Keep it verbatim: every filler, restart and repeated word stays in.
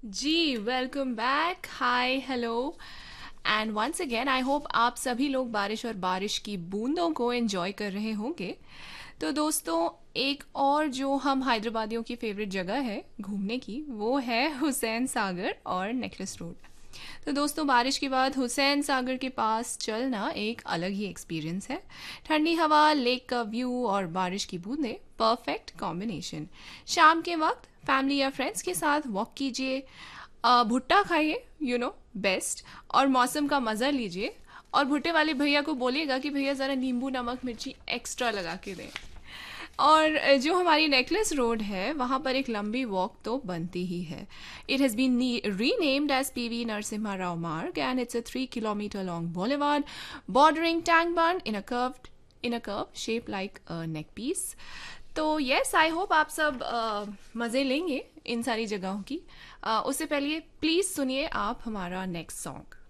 Ji, welcome back. Hi, hello and once again I hope आप सभी लोग बारिश और बारिश की बूंदों को एंजॉय कर रहे होंगे। तो दोस्तों, एक और जो हम हैदराबादियों की फेवरेट जगह है घूमने की, वो है हुसैन सागर और नेकलेस रोड। तो दोस्तों, बारिश के बाद हुसैन सागर के पास चलना एक अलग ही एक्सपीरियंस है। ठंडी हवा, लेक का व्यू और बारिश की बूंदें, परफेक्ट कॉम्बिनेशन। शाम के वक्त फैमिली या फ्रेंड्स के साथ वॉक कीजिए, अ, भुट्टा खाइए, यू नो बेस्ट, और मौसम का मज़ा लीजिए। और भुट्टे वाले भैया को बोलिएगा कि भैया ज़रा नींबू नमक मिर्ची एक्स्ट्रा लगा के दें। और जो हमारी नेकलेस रोड है वहाँ पर एक लंबी वॉक तो बनती ही है। It has been renamed as P V Narasimha Rao मार्ग and it's a three kilometre long boulevard bordering tank Band in a curved in a curve shaped like a neck piece। तो यस, आई होप आप सब uh, मज़े लेंगे इन सारी जगहों की। uh, उससे पहले प्लीज़ सुनिए आप हमारा नेक्स्ट सॉन्ग।